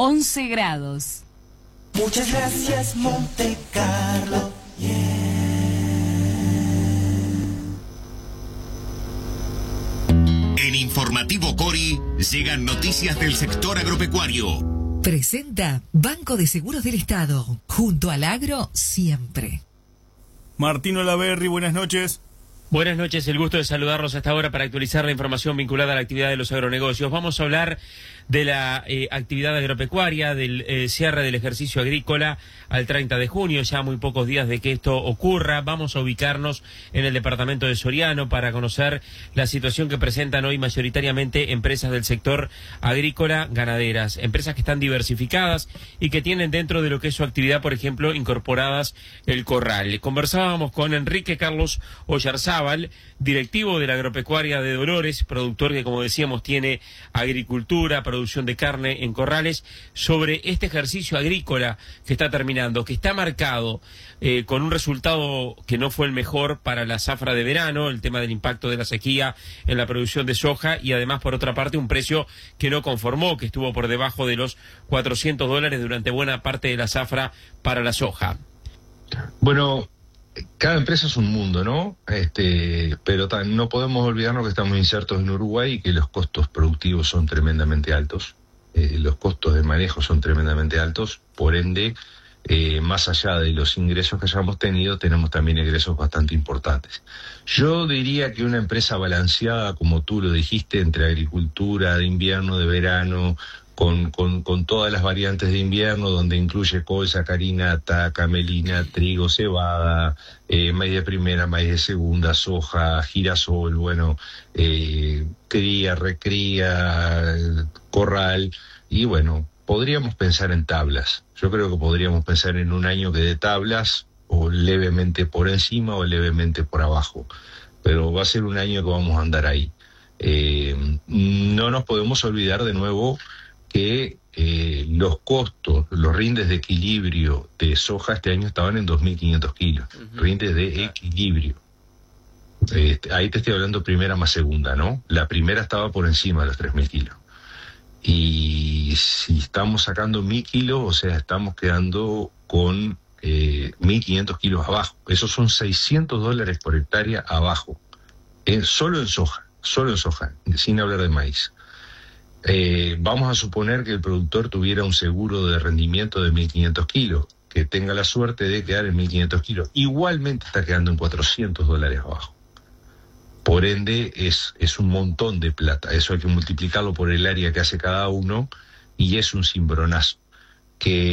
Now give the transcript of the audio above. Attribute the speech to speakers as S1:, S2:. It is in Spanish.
S1: 11 grados.
S2: Muchas gracias, Monte Carlo.
S3: En Informativo Cori llegan noticias del sector agropecuario.
S4: Presenta Banco de Seguros del Estado. Junto al agro, siempre.
S5: Martín Olaverri, buenas noches.
S6: Buenas noches, el gusto de saludarlos hasta ahora para actualizar la información vinculada a la actividad de los agronegocios. Vamos a hablar de la actividad agropecuaria, del cierre del ejercicio agrícola al 30 de junio, ya muy pocos días de que esto ocurra. Vamos a ubicarnos en el departamento de Soriano para conocer la situación que presentan hoy mayoritariamente empresas del sector agrícola ganaderas, empresas que están diversificadas y que tienen dentro de lo que es su actividad, por ejemplo, incorporadas el corral. Conversábamos con Enrique Carlos Oyarzábal, directivo de la agropecuaria de Dolores, productor que, como decíamos, tiene agricultura, producción de carne en corrales, sobre este ejercicio agrícola que está terminando, que está marcado con un resultado que no fue el mejor para la zafra de verano, el tema del impacto de la sequía en la producción de soja y además, por otra parte, un precio que no conformó, que estuvo por debajo de los $400 durante buena parte de la zafra para la soja.
S7: Bueno, cada empresa es un mundo, ¿no? Pero no podemos olvidarnos que estamos insertos en Uruguay y que los costos productivos son tremendamente altos. Los costos de manejo son tremendamente altos, por ende, más allá de los ingresos que hayamos tenido, tenemos también ingresos bastante importantes. Yo diría que una empresa balanceada, como tú lo dijiste, entre agricultura de invierno, de verano, con todas las variantes de invierno, donde incluye colza, carinata, camelina, trigo, cebada, maíz de primera, maíz de segunda, soja, girasol, cría, recría, corral, y bueno, podríamos pensar en tablas. Yo creo que podríamos pensar en un año que dé tablas, o levemente por encima o levemente por abajo, pero va a ser un año que vamos a andar ahí. No nos podemos olvidar de nuevo que los costos, los rindes de equilibrio de soja este año estaban en 2.500 kilos, rindes de equilibrio. Ahí te estoy hablando primera más segunda, ¿no? La primera estaba por encima de los 3.000 kilos. Y si estamos sacando 1.000 kilos, o sea, estamos quedando con 1.500 kilos abajo. Esos son $600 por hectárea abajo, solo en soja, sin hablar de maíz. Vamos a suponer que el productor tuviera un seguro de rendimiento de 1.500 kilos, que tenga la suerte de quedar en 1.500 kilos. Igualmente está quedando en $400 abajo. Por ende, es un montón de plata. Eso hay que multiplicarlo por el área que hace cada uno y es un cimbronazo. Que